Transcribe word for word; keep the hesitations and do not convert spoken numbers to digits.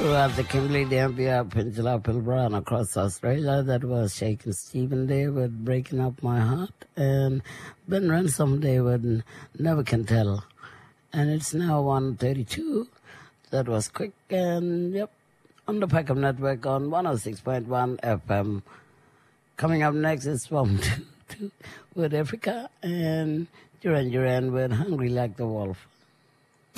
was the Kimberley Dampier, Peninsula Pilbara, and across Australia. That was Shakin' Stephen Day with Breaking Up My Heart, and Ben Ransom Day with Never Can Tell. And it's now one thirty-two. That was quick, and yep, on the Peckham Network on one oh six point one F M. Coming up next is from two, two with Africa, and Duran Duran with Hungry Like the Wolf.